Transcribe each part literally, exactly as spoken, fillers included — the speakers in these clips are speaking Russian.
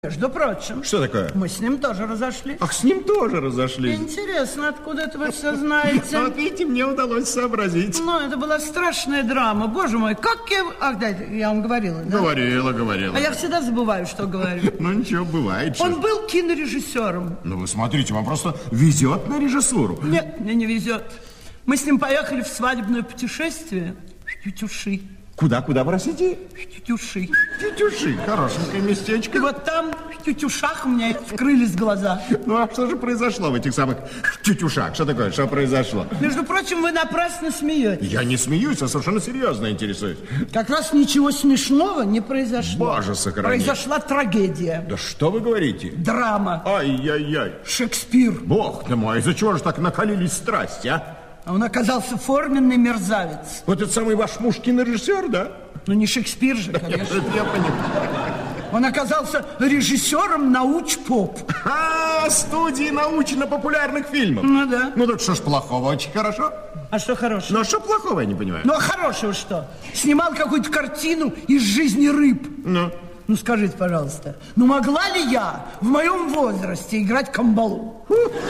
Между прочим. Что такое? Мы с ним тоже разошлись. Ах, с ним тоже разошлись. Интересно, откуда это вы все знаете? Вот видите, мне удалось сообразить. Ну, это была страшная драма. Боже мой, как я... Ах, да, я вам говорила, да? Говорила, говорила. А я всегда забываю, что говорю. Ну, ничего, бывает. Он был кинорежиссером. Ну, вы смотрите, вам просто везет на режиссуру. Нет, мне не везет. Мы с ним поехали в свадебное путешествие в Тютюши. Куда, куда, простите? В Тютюши. Тютюши, хорошенькое местечко. И вот там, в Тютюшах, у меня вскрылись глаза. Ну, а что же произошло в этих самых Тютюшах? Что такое, что произошло? Между прочим, вы напрасно смеетесь. Я не смеюсь, а совершенно серьезно интересуюсь. Как раз ничего смешного не произошло. Боже, сохрани. Произошла трагедия. Да что вы говорите? Драма. Ай-яй-яй. Шекспир. Бог ты мой, из-за чего же так накалились страсти, а? А он оказался форменный мерзавец. Вот этот самый ваш муж кинорежиссер, да? Ну, не Шекспир же, конечно. Это я понимаю. Он оказался режиссером науч-поп. А, студии научно-популярных фильмов. Ну, да. Ну, так что ж плохого, очень хорошо. А что хорошего? Ну, а что плохого, я не понимаю. Ну, а хорошего что? Снимал какую-то картину из жизни рыб. Ну? Ну, скажите, пожалуйста, ну могла ли я в моем возрасте играть камбалу?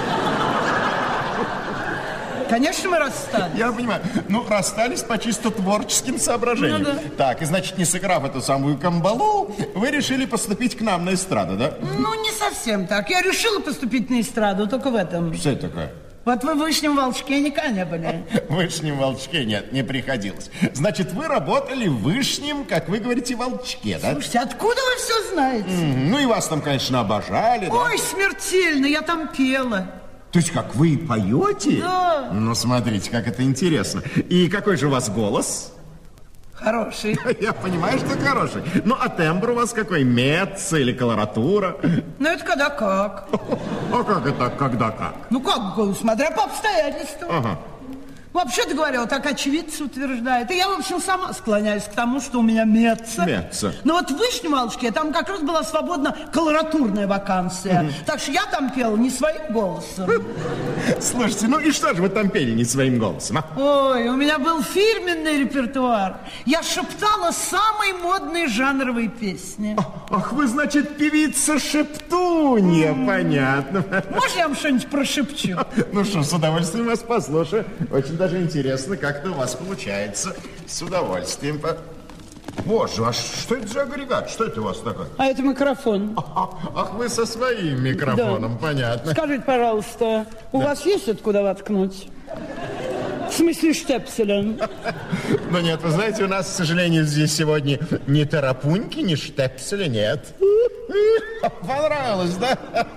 Конечно, мы расстались. Я понимаю. Ну, расстались по чисто творческим соображениям. Ну, да. Так, и значит, не сыграв эту самую камбалу, вы решили поступить к нам на эстраду, да? Ну, не совсем так. Я решила поступить на эстраду, только в этом. Что это такое? Вот вы в Вышнем Волчке никогда не были. В Вышнем Волчке нет, не приходилось. Значит, вы работали в Вышнем, как вы говорите, Волчке, да? Слушайте, откуда вы все знаете? Mm, ну, и вас там, конечно, обожали, да? Ой, смертельно, я там пела. То есть как, вы поете? Да. Ну, смотрите, как это интересно. И какой же у вас голос? Хороший. Я понимаю, что хороший. Ну, а тембр у вас какой? Меццо или колоратура? Ну, это когда как. А как это, когда как? Ну, как, смотря по обстоятельствам. Ага. Вообще-то говоря, вот так очевидцы утверждают. И я, в общем, сама склоняюсь к тому, что у меня меццо. Меццо. Но вот в Вышнем Волчке там как раз была свободна колоратурная вакансия. Mm-hmm. Так что я там пела не своим голосом. Слушайте, ну и что же вы там пели не своим голосом, а? Ой, у меня был фирменный репертуар. Я шептала самые модные жанровые песни. Ах, вы, значит, певица-шептунья, mm-hmm. Понятно. Можно я вам что-нибудь прошепчу? Ну что, с удовольствием вас послушаю. Очень даже интересно, как это у вас получается. С удовольствием. Боже, а что это за агрегат? Что это у вас такое? А это микрофон. Ах, вы со своим микрофоном, да. Понятно. Скажите, пожалуйста, у да. вас есть откуда воткнуть? В смысле штепселем? Ну нет, вы знаете, у нас, к сожалению, здесь сегодня ни тарапуньки, ни штепселя нет. Понравилось, да?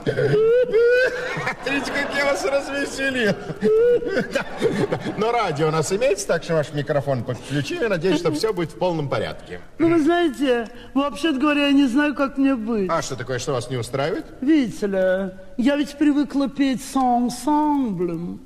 Смотрите, как я вас развеселил. Но радио у нас имеется, так что ваш микрофон подключи. Я надеюсь, что все будет в полном порядке. Ну, вы знаете, вообще-то говоря, я не знаю, как мне быть. А что такое, что вас не устраивает? Видите ли, я ведь привыкла петь с ансамблем.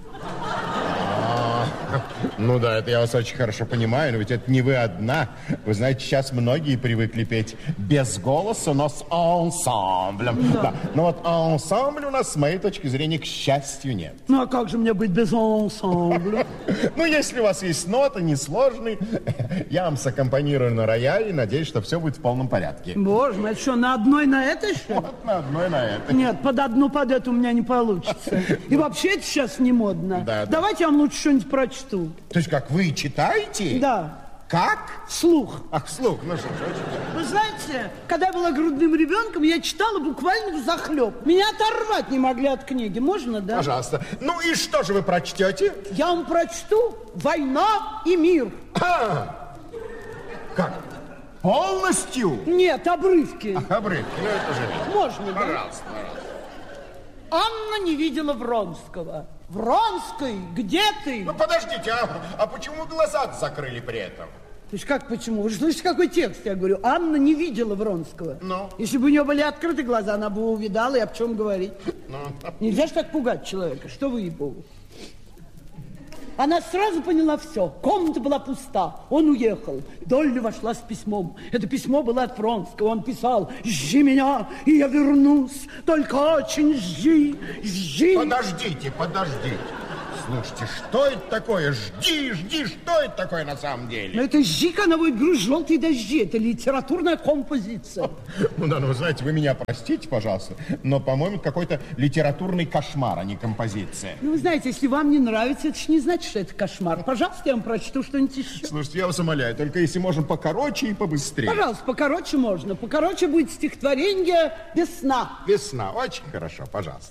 Ну да, это я вас очень хорошо понимаю, но ведь это не вы одна. Вы знаете, сейчас многие привыкли петь без голоса, но с ансамблем. Да. Да. Но вот ансамбль у нас, с моей точки зрения, к счастью, нет. Ну а как же мне быть без ансамбля? Ну, если у вас есть ноты, несложные, я вам саккомпанирую на рояле и надеюсь, что все будет в полном порядке. Боже мой, что, на одной на это еще? Вот на одной на это. Нет, под одну под эту у меня не получится. И вообще это сейчас не модно. Да, да. Давайте я вам лучше что-нибудь прочту. То есть как, вы читаете? Да. Как? Вслух. Ах, вслух, ну что ж. Вы знаете, когда я была грудным ребенком, я читала буквально взахлеб. Меня оторвать не могли от книги. Можно, да? Пожалуйста. Ну и что же вы прочтете? Я вам прочту «Война и мир». А! Как? Полностью? Нет, обрывки. Ах, обрывки. Ну это же... Можно, да? Пожалуйста, пожалуйста. Анна не видела Вронского. Вронской, где ты? Ну, подождите, а, а почему глаза закрыли при этом? То есть как почему? Вы же слышите, какой текст, я говорю. Анна не видела Вронского. Ну? Если бы у нее были открыты глаза, она бы увидала, и об чем говорить. Ну? Нельзя же так пугать человека. Что вы, ей-богу? Она сразу поняла все. Комната была пуста. Он уехал. Долли вошла с письмом. Это письмо было от Вронского. Он писал: «Жди меня, и я вернусь. Только очень жди, жди». Подождите, подождите. Слушайте, что это такое? Жди, жди, что это такое на самом деле? Ну, это жикановый груз «Желтые дожди». Это литературная композиция. Ну да, ну вы знаете, вы меня простите, пожалуйста, но, по-моему, какой-то литературный кошмар, а не композиция. Ну, вы знаете, если вам не нравится, это ж не значит, что это кошмар. Пожалуйста, я вам прочту что-нибудь еще. Слушайте, я вас умоляю, только если можно покороче и побыстрее. Пожалуйста, покороче можно. Покороче будет стихотворение «Весна». Весна, очень хорошо, пожалуйста.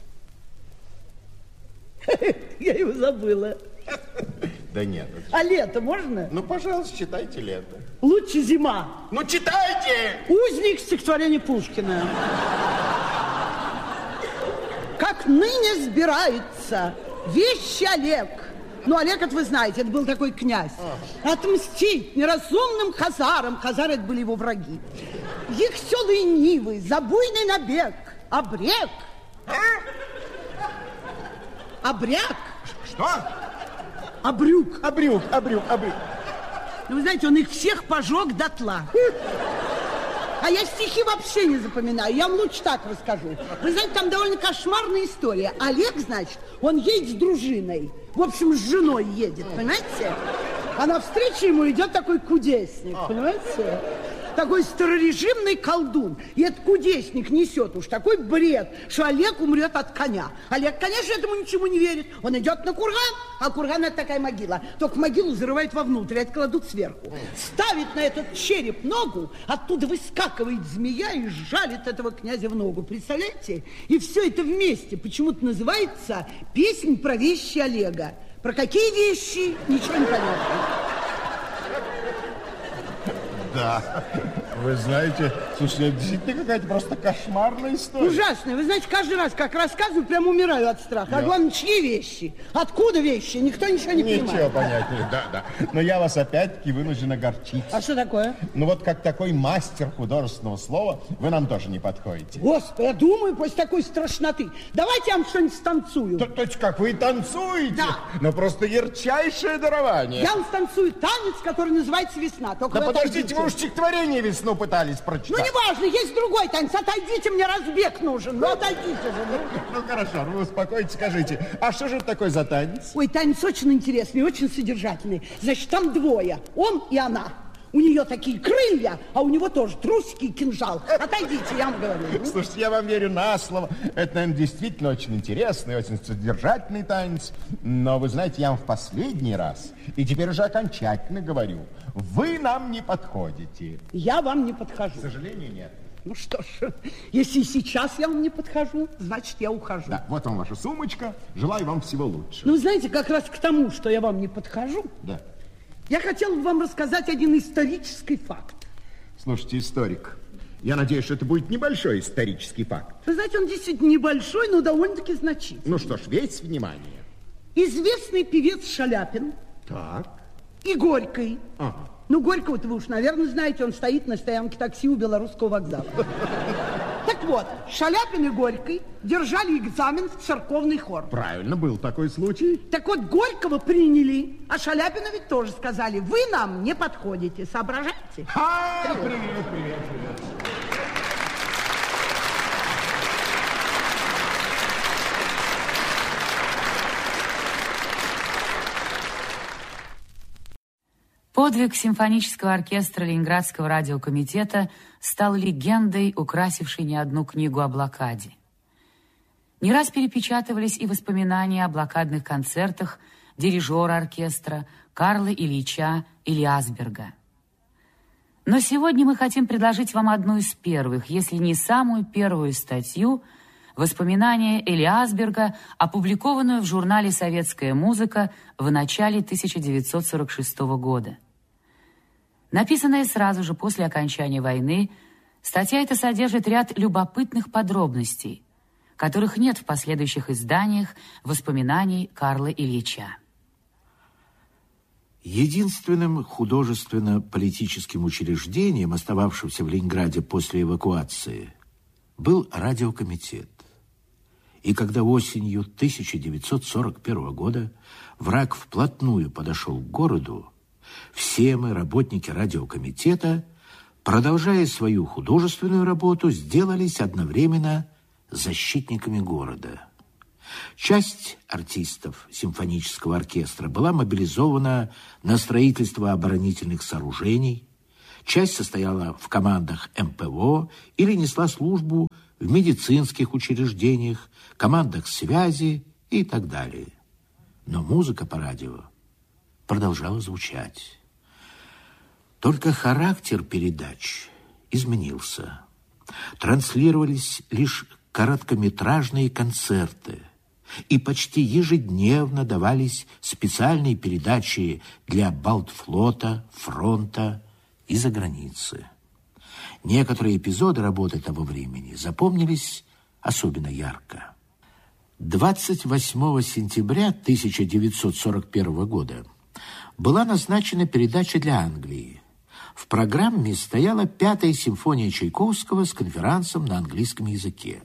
Я его забыла. Да нет. А лето можно? Ну, пожалуйста, читайте лето. Лучше зима. Ну, читайте! Узник, стихотворение Пушкина. Как ныне сбирается вещи Олег. Ну, Олег, это вы знаете, это был такой князь. Отмстить неразумным хазарам. Хазары это были его враги. Их селые нивы, забойный набег, обрек. Обряк. Что? Обрюк. Обрюк, обрюк, обрюк. Ну, вы знаете, он их всех пожег дотла. А я стихи вообще не запоминаю. Я вам лучше так расскажу. Вы знаете, там довольно кошмарная история. Олег, значит, он едет с дружиной. В общем, с женой едет, понимаете? А навстречу ему идет такой кудесник, понимаете? Такой старорежимный колдун. И этот кудесник несет уж такой бред, что Олег умрет от коня. Олег, конечно, этому ничему не верит. Он идет на курган, а курган это такая могила. Только могилу зарывают вовнутрь, это кладут сверху. Ставит на этот череп ногу, оттуда выскакивает змея и жалит этого князя в ногу. Представляете? И все это вместе почему-то называется «Песнь про вещи Олега». Про какие вещи? Ничего не понятно. Да, вы знаете, слушайте, это действительно какая-то просто кошмарная история. Ужасная. Вы знаете, каждый раз, как рассказываю, прям умираю от страха. Я... А главное, чьи вещи? Откуда вещи? Никто ничего не понимает. Ничего понятнее, да, да. Но я вас опять-таки вынужден огорчить. А что такое? Ну вот как такой мастер художественного слова вы нам тоже не подходите. Господи, я думаю, после такой страшноты. Давайте я вам что-нибудь станцую. То, то есть как, вы танцуете? Да. Ну просто ярчайшее дарование. Я вам станцую танец, который называется «Весна». Только да вы подождите, отойдите. вы уж стихотворение «Весну» пытались прочитать. Ну, неважно, есть другой танец. Отойдите, мне разбег нужен. Ну, отойдите же. Ну, ну хорошо, вы успокойтесь, скажите. А что же это такое за танец? Ой, танец очень интересный, очень содержательный. Значит, там двое. Он и она. У нее такие крылья, а у него тоже трусики и кинжал. Отойдите, я вам говорю. Слушайте, я вам верю на слово. Это, наверное, действительно очень интересный, очень содержательный танец. Но, вы знаете, я вам в последний раз, и теперь уже окончательно говорю, вы нам не подходите. Я вам не подхожу. К сожалению, нет. Ну что ж, если сейчас я вам не подхожу, значит, я ухожу. Да, вот вам ваша сумочка. Желаю вам всего лучшего. Ну, знаете, как раз к тому, что я вам не подхожу, да. Я хотела бы вам рассказать один исторический факт. Слушайте, историк, я надеюсь, что это будет небольшой исторический факт. Вы знаете, он действительно небольшой, но довольно-таки значительный. Ну что ж, весь внимание. Известный певец Шаляпин. Так. И Горький. Ага. Ну, Горького-то вы уж, наверное, знаете, он стоит на стоянке такси у Белорусского вокзала. Так вот, Шаляпин и Горький держали экзамен в церковный хор. Правильно, был такой случай. Так вот, Горького приняли, а Шаляпина ведь тоже сказали, вы нам не подходите, соображаете? А, привет, привет, привет. Подвиг симфонического оркестра Ленинградского радиокомитета стал легендой, украсившей не одну книгу о блокаде. Не раз перепечатывались и воспоминания о блокадных концертах дирижера оркестра Карла Ильича Элиасберга. Но сегодня мы хотим предложить вам одну из первых, если не самую первую статью, воспоминания Элиасберга, опубликованную в журнале «Советская музыка» в начале тысяча девятьсот сорок шестого года. Написанная сразу же после окончания войны, статья эта содержит ряд любопытных подробностей, которых нет в последующих изданиях воспоминаний Карла Ильича. Единственным художественно-политическим учреждением, остававшимся в Ленинграде после эвакуации, был радиокомитет. И когда осенью тысяча девятьсот сорок первого года враг вплотную подошел к городу, все мы, работники радиокомитета, продолжая свою художественную работу, сделались одновременно защитниками города. Часть артистов симфонического оркестра была мобилизована на строительство оборонительных сооружений, часть состояла в командах эм пэ вэ или несла службу в медицинских учреждениях, командах связи и так далее. Но музыка по радио продолжала звучать. Только характер передач изменился. Транслировались лишь короткометражные концерты, и почти ежедневно давались специальные передачи для Балтфлота, фронта и за границы. Некоторые эпизоды работы того времени запомнились особенно ярко. двадцать восьмого сентября тысяча девятьсот сорок первого года была назначена передача для Англии. В программе стояла пятая симфония Чайковского с конферансом на английском языке.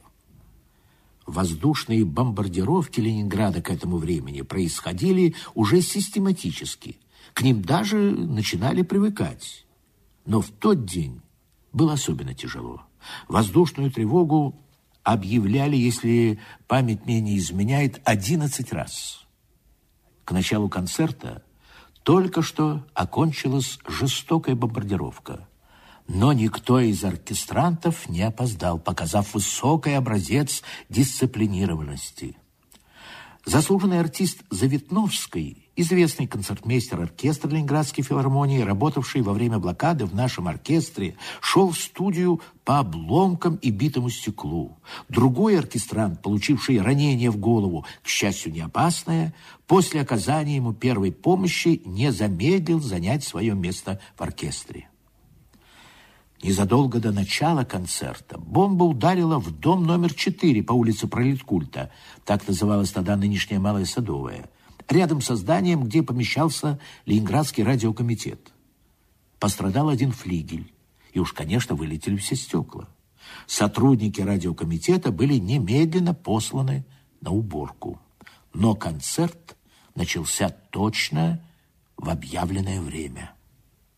Воздушные бомбардировки Ленинграда к этому времени происходили уже систематически. К ним даже начинали привыкать. Но в тот день было особенно тяжело. Воздушную тревогу объявляли, если память мне не изменяет, одиннадцать раз. К началу концерта только что окончилась жестокая бомбардировка. Но никто из оркестрантов не опоздал, показав высокий образец дисциплинированности. Заслуженный артист Заветновский, известный концертмейстер оркестра Ленинградской филармонии, работавший во время блокады в нашем оркестре, шел в студию по обломкам и битому стеклу. Другой оркестрант, получивший ранение в голову, к счастью, не опасное, после оказания ему первой помощи не замедлил занять свое место в оркестре. Незадолго до начала концерта бомба ударила в дом номер четыре по улице Пролеткульта, так называлась тогда нынешняя Малая Садовая, рядом со зданием, где помещался Ленинградский радиокомитет. Пострадал один флигель, и уж, конечно, вылетели все стекла. Сотрудники радиокомитета были немедленно посланы на уборку. Но концерт начался точно в объявленное время.